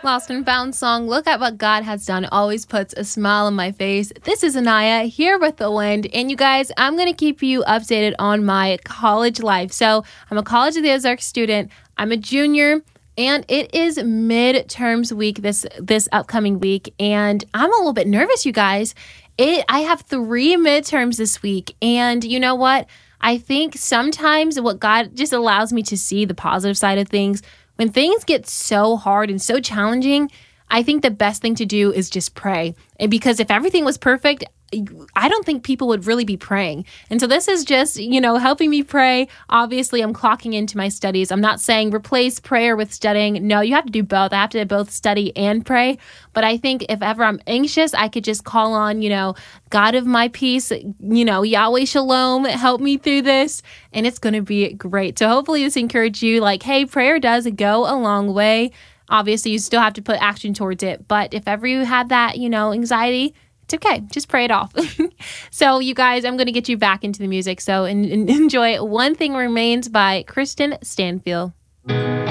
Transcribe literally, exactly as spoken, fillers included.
Lost and Found song, Look at What God Has Done, always puts a smile on my face. This is Anaya here with The Wind. And you guys, I'm going to keep you updated on my college life. So I'm a College of the Ozarks student. I'm a junior. And it is midterms week this this upcoming week. And I'm a little bit nervous, you guys. It I have three midterms this week. And you know what? I think sometimes what God just allows me to see the positive side of things. When things get so hard and so challenging, I think the best thing to do is just pray. And because if everything was perfect, I don't think people would really be praying. And so this is just, you know, helping me pray. Obviously, I'm clocking into my studies. I'm not saying replace prayer with studying. No, you have to do both. I have to both study and pray. But I think if ever I'm anxious, I could just call on, you know, God of my peace, you know, Yahweh Shalom, help me through this. And it's going to be great. So hopefully this encouraged you like, hey, prayer does go a long way. Obviously, you still have to put action towards it. But if ever you have that, you know, anxiety, it's okay. Just pray it off. So you guys, I'm going to get you back into the music. So en- en- enjoy One Thing Remains by Kristen Stanfield.